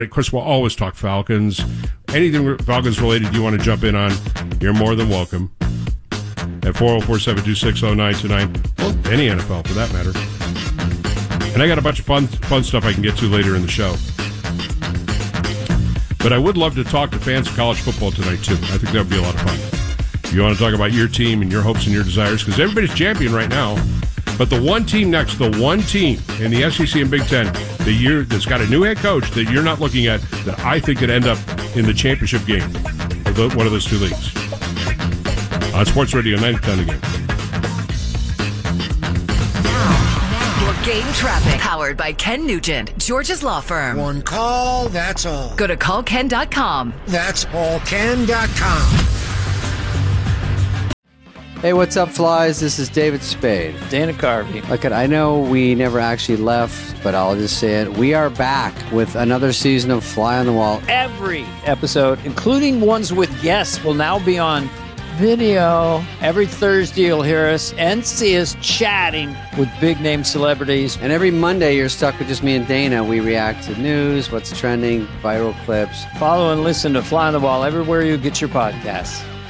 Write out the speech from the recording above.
Of course, we'll always talk Falcons. Anything Falcons related you want to jump in on, you're more than welcome. At 404-726-0929. Well, any NFL for that matter. And I got a bunch of fun stuff I can get to later in the show. But I would love to talk to fans of college football tonight, too. I think that would be a lot of fun. You want to talk about your team and your hopes and your desires, because everybody's champion right now. But the one team in the SEC and Big Ten that's got a new head coach that you're not looking at that I think could end up in the championship game of one of those two leagues. On Sports Radio 910 again. Your game traffic, powered by Ken Nugent, George's Law Firm. One call, that's all. Go to callken.com. That's allken.com. Hey, what's up, flies? This is David Spade. Dana Carvey. Look, I know we never actually left, but I'll just say it. We are back with another season of Fly on the Wall. Every episode, including ones with guests, will now be on video. Every Thursday, you'll hear us and see us chatting with big-name celebrities. And every Monday, you're stuck with just me and Dana. We react to news, what's trending, viral clips. Follow and listen to Fly on the Wall everywhere you get your podcasts.